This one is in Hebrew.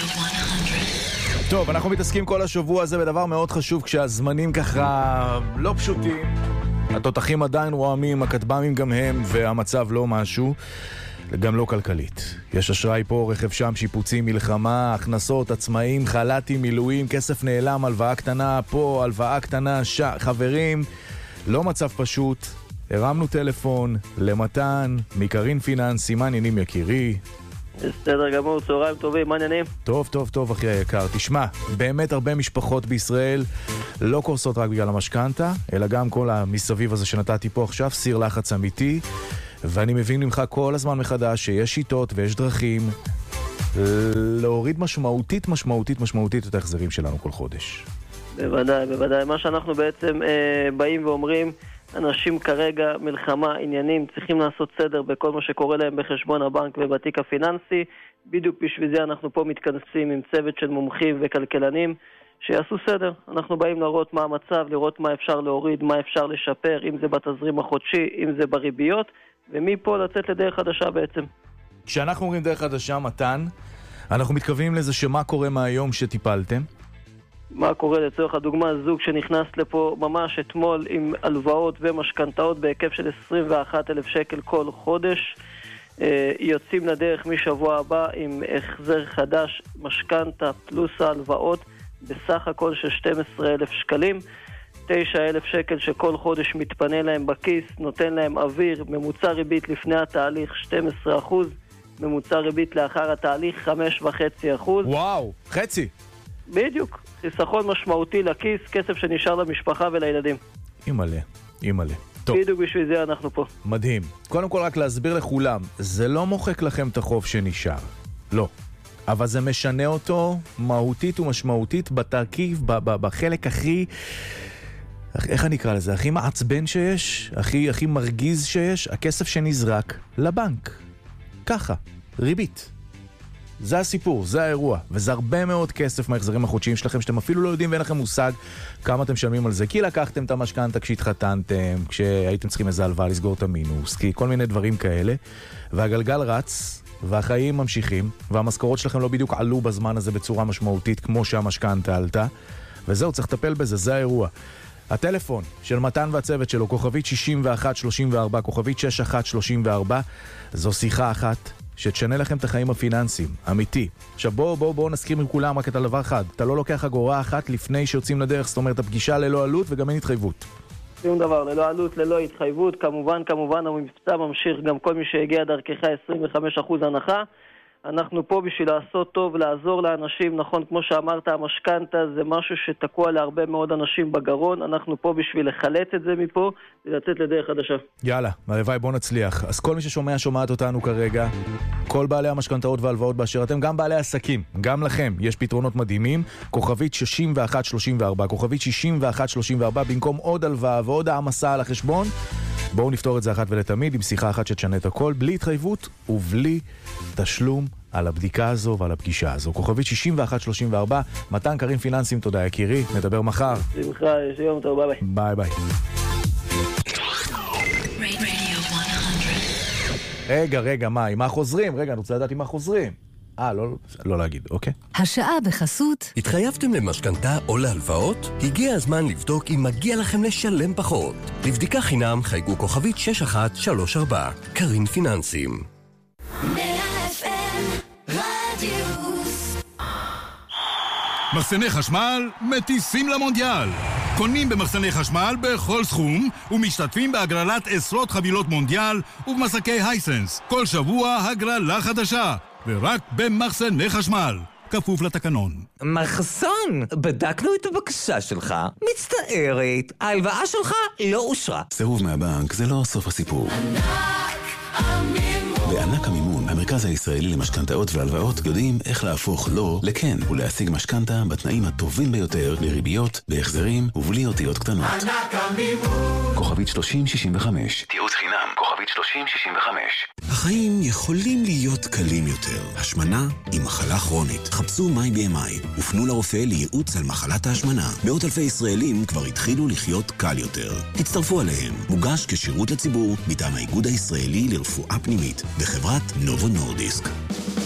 טוב, אנחנו מתעסקים כל השבוע הזה בדבר מאוד חשוב כשהזמנים ככה לא פשוטים. התותחים עדיין רועמים, הכטב"מים גם הם, והמצב לא משהו, גם לא כלכלית. יש אשראי פה, רכב שם, שיפוצים, מלחמה, הכנסות, עצמאים, חל"תים, מילואים, כסף נעלם, הלוואה קטנה פה, הלוואה קטנה חברים, לא מצב פשוט. הרמנו טלפון למתן, מקרין פיננסי, מה עניינים יקירי? בסדר גמור, צהריים טובים, מה עניינים? טוב אחי היקר. תשמע, באמת הרבה משפחות בישראל לא קורסות רק בגלל המשכנתה, אלא גם כל המסביב הזה שנתתי פה עכשיו, סיר לחץ אמיתי, ואני מבין ממך כל הזמן מחדש שיש שיטות ויש דרכים להוריד משמעותית את ההחזרים שלנו כל חודש. בוודאי. מה שאנחנו בעצם באים ואומרים, אנשים כרגע, מלחמה, עניינים, צריכים לעשות סדר בכל מה שקורה להם בחשבון הבנק ובתיק הפיננסי. בדיוק בשביל זה אנחנו פה מתכנסים עם צוות של מומחים וכלכלנים שיעשו סדר. אנחנו באים לראות מה המצב, לראות מה אפשר להוריד, מה אפשר לשפר, אם זה בתזרים החודשי, אם זה בריביות, ומפה לצאת לדרך חדשה בעצם. כשאנחנו אומרים דרך חדשה, מתן, אנחנו מתכוונים לזה שמה קורה מהיום שטיפלתם? מה קורה לצורך הדוגמה, זוג שנכנס לפה ממש אתמול עם הלוואות ומשכנתאות בהיקף של 21,000 שקל כל חודש, יוצאים לדרך משבוע הבא עם החזר חדש, משכנתה פלוס ההלוואות בסך הכל של 12,000 שקלים, 9,000 שקל שכל חודש מתפנה להם בכיס, נותן להם אוויר, ממוצע ריבית לפני התהליך 12%, ממוצע ריבית לאחר התהליך 5.5%. וואו, חצי. בדיוק, חיסכון משמעותי לכיס, כסף שנשאר למשפחה ולילדים. אימאלה. טוב. בדיוק בשביל זה אנחנו פה. מדהים. קודם כל רק להסביר לכולם, זה לא מוחק לכם את החוב שנשאר. לא. אבל זה משנה אותו מהותית ומשמעותית בתרכיב, בחלק הכי, איך אני אקרא לזה? הכי מעצבן שיש, הכי מרגיז שיש, הכסף שנזרק לבנק. ככה, ריבית. זה הסיפור, זה האירוע, וזה הרבה מאוד כסף מההחזרים החודשיים שלכם, שאתם אפילו לא יודעים ואין לכם מושג כמה אתם משלמים על זה, כי לקחתם את המשכנתה כשהתחתנתם, כשהייתם צריכים איזה הלוואה לסגור את המינוס, כי כל מיני דברים כאלה, והגלגל רץ, והחיים ממשיכים, והמשכורות שלכם לא בדיוק עלו בזמן הזה בצורה משמעותית, כמו שהמשכנתה עלתה, וזהו, צריך לטפל בזה, זה האירוע. הטלפון של מתן והצוות שלו, כוכבית 6134, כוכבית 6134, זו שיחה אחת שתשנה לכם את החיים הפיננסיים, אמיתי. עכשיו בואו נזכיר מכולם רק את הדבר אחד. אתה לא לוקח אגורה אחת לפני שיוצאים לדרך, זאת אומרת, הפגישה ללא עלות וגם אין התחייבות. שום דבר, ללא עלות, ללא התחייבות. כמובן, המבצע ממשיך, גם כל מי שהגיע דרכך 25% הנחה. אנחנו פה בשביל לעשות טוב, לעזור לאנשים, נכון, כמו שאמרת, המשכנתה זה משהו שתקוע להרבה מאוד אנשים בגרון, אנחנו פה בשביל לחלץ את זה מפה, ולצאת לדרך חדשה. יאללה, הלוואי, בוא נצליח. אז כל מי ששומעת אותנו כרגע, כל בעלי המשכנתאות והלוואות באשר אתם, גם בעלי עסקים, גם לכם, יש פתרונות מדהימים, כוכבית 6134, כוכבית 6134, במקום עוד הלוואה ועוד העמסה על החשבון, בואו נפתור את זה אחת ולתמיד עם שיחה אחת שתשנה את הכל, בלי התחייבות ובלי תשלום על הבדיקה הזו ועל הפגישה הזו. כוכבית 6134, מתן קרין פיננסים, תודה יקירי, נדבר מחר. שמחה, יש יום טוב, ביי. ביי. רגע, מה, עם מה חוזרים? רגע, אני רוצה לדעת עם מה חוזרים. לא להגיד, אוקיי. השעה בחסות. התחייבתם למשכנתה או להלוואות? הגיע הזמן לבדוק אם מגיע לכם לשלם פחות. לבדיקה חינם חייגו כוכבית 6134. קרין פיננסים. מחסני חשמל מטיסים למונדיאל. קונים במחסני חשמל בכל סכום ומשתתפים בהגרלת עשרות חבילות מונדיאל ובמסקי הייסנס. כל שבוע הגרלה חדשה. ורק במחסני חשמל. כפוף לתקנון. מחסן, בדקנו את הבקשה שלך. מצטערת, ההלוואה שלך לא אושרה. סירוב מהבנק זה לא סוף הסיפור. בענק המימון, המרכז הישראלי למשכנתאות והלוואות, יודעים איך להפוך לא לכן ולהשיג משכנתה בתנאים הטובים ביותר, לריביות, בהחזרים ובלי אותיות קטנות. ענק המימון. כוכבית 3065. תיעוץ חינם, כוכבית 3065. החיים יכולים להיות קלים יותר. השמנה היא מחלה כרונית. חפשו MyBMI ופנו לרופא לייעוץ על מחלת ההשמנה. מאות אלפי ישראלים כבר התחילו לחיות קל יותר. תצטרפו עליהם. מוגש כשירות לציבור מטעם האיגוד הישראלי לרפואה פנימית וחברת נובו נורדיסק.